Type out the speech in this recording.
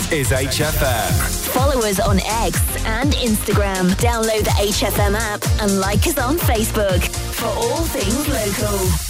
is HFM. Follow us on X and Instagram. Download the HFM app and like us on Facebook for all things local.